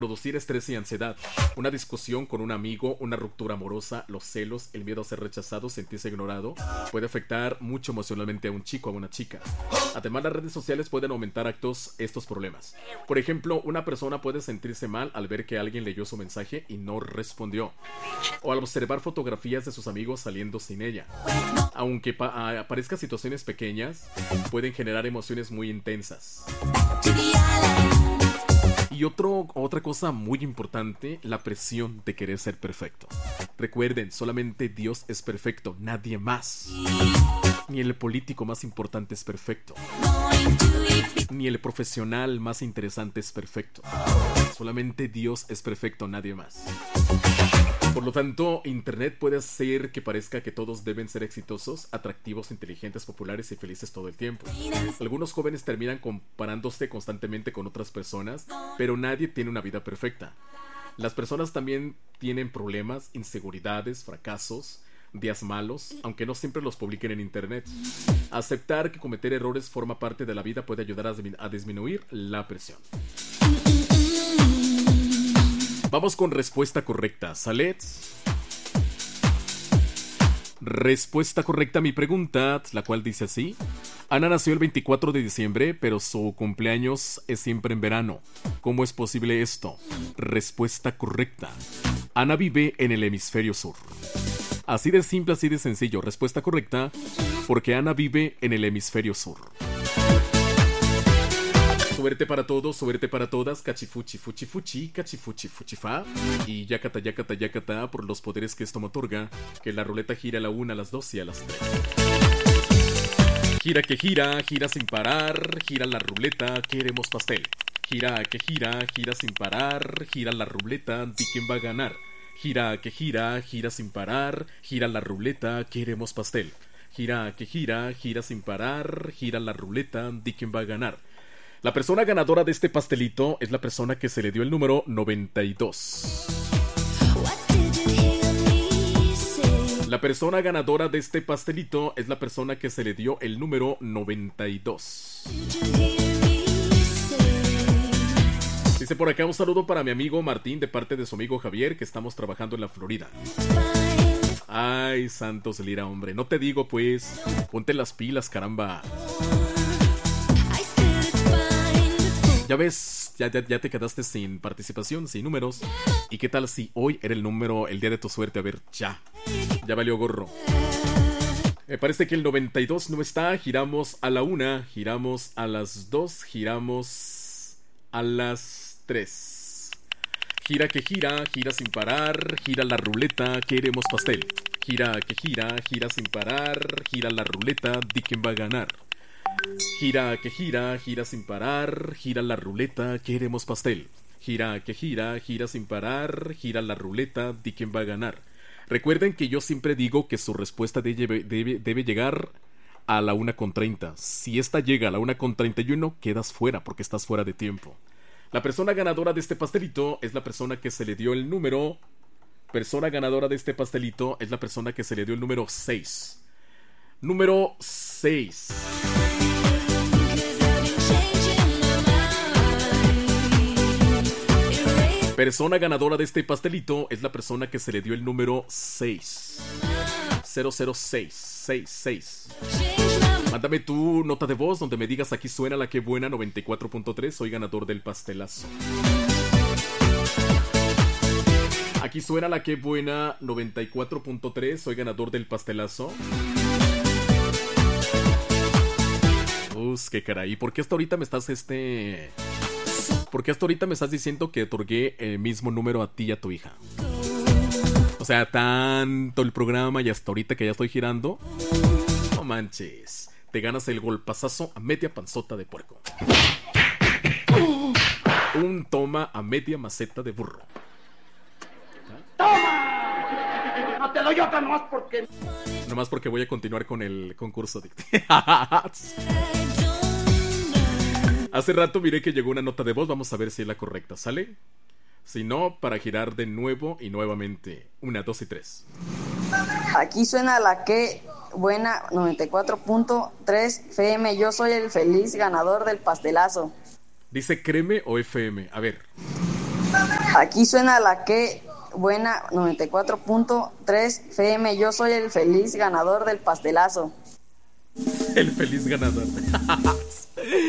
producir estrés y ansiedad. Una discusión con un amigo, una ruptura amorosa, los celos, el miedo a ser rechazado, sentirse ignorado, puede afectar mucho emocionalmente a un chico o a una chica. Además, las redes sociales pueden aumentar estos problemas. Por ejemplo, una persona puede sentirse mal al ver que alguien leyó su mensaje y no respondió, o al observar fotografías de sus amigos saliendo sin ella. Aunque parezcan situaciones pequeñas, pueden generar emociones muy intensas. Y otra cosa muy importante, la presión de querer ser perfecto. Recuerden, solamente Dios es perfecto, nadie más. Ni el político más importante es perfecto. Ni el profesional más interesante es perfecto. Solamente Dios es perfecto, nadie más. Por lo tanto, Internet puede hacer que parezca que todos deben ser exitosos, atractivos, inteligentes, populares y felices todo el tiempo. Algunos jóvenes terminan comparándose constantemente con otras personas, pero nadie tiene una vida perfecta. Las personas también tienen problemas, inseguridades, fracasos, días malos, aunque no siempre los publiquen en Internet. Aceptar que cometer errores forma parte de la vida puede ayudar a disminuir la presión. Vamos con respuesta correcta, ¿sale? Respuesta correcta a mi pregunta, la cual dice así. Ana nació el 24 de diciembre, pero su cumpleaños es siempre en verano. ¿Cómo es posible esto? Respuesta correcta. Ana vive en el hemisferio sur. Así de simple, así de sencillo. Respuesta correcta, porque Ana vive en el hemisferio sur. Suerte para todos, suerte para todas, cachifuchi, fuchi, fuchi, cachifuchi, fuchi, fa. Y yacata, yacata, yacata, por los poderes que esto me otorga, que la ruleta gira a la 1, a las 2 y a las 3. Gira que gira, gira sin parar, gira la ruleta, queremos pastel. Gira que gira, gira sin parar, gira la ruleta, di quién va a ganar. Gira que gira, gira sin parar, gira la ruleta, queremos pastel. Gira que gira, gira sin parar, gira la ruleta, di quién va a ganar. La persona ganadora de este pastelito es la persona que se le dio el número 92. La persona ganadora de este pastelito es la persona que se le dio el número 92. Dice por acá un saludo para mi amigo Martín de parte de su amigo Javier, que estamos trabajando en la Florida. Ay, santos lira, hombre. No te digo pues, ponte las pilas, caramba. Ya ves, ya te quedaste sin participación, sin números. ¿Y qué tal si hoy era el día de tu suerte? A ver, ya valió gorro. Me parece que el 92 no está. Giramos a la 1, giramos a las 2, giramos a las 3. Gira que gira, gira sin parar, gira la ruleta, queremos pastel. Gira que gira, gira sin parar, gira la ruleta, di quién va a ganar. Gira que gira, gira sin parar, gira la ruleta, queremos pastel. Gira que gira, gira sin parar, gira la ruleta, di quién va a ganar. Recuerden que yo siempre digo que su respuesta debe llegar a la 1:30. Si esta llega a la 1:31, quedas fuera porque estás fuera de tiempo. La persona ganadora de este pastelito es la persona que se le dio el número... Persona ganadora de este pastelito es la persona que se le dio el número 6. Número 6. Persona ganadora de este pastelito es la persona que se le dio el número 6. 00666. Mándame tu nota de voz donde me digas aquí suena la que buena 94.3, soy ganador del pastelazo. Aquí suena la que buena 94.3, soy ganador del pastelazo. Qué caray, ¿por qué hasta ahorita me estás ¿Por qué hasta ahorita me estás diciendo que otorgué el mismo número a ti y a tu hija? O sea, tanto el programa y hasta ahorita que ya estoy girando. No manches. Te ganas el golpazazo a media panzota de puerco. Un toma a media maceta de burro. ¡Toma! No te doy otra nomás porque... Nomás porque voy a continuar con el concurso de... Hace rato miré que llegó una nota de voz. Vamos a ver si es la correcta, ¿sale? Si no, para girar de nuevo y nuevamente. 1, 2 y 3. Aquí suena la que buena 94.3 FM. Yo soy el feliz ganador del pastelazo. ¿Dice creme o FM? A ver. Aquí suena la que buena 94.3 FM. Yo soy el feliz ganador del pastelazo. El feliz ganador.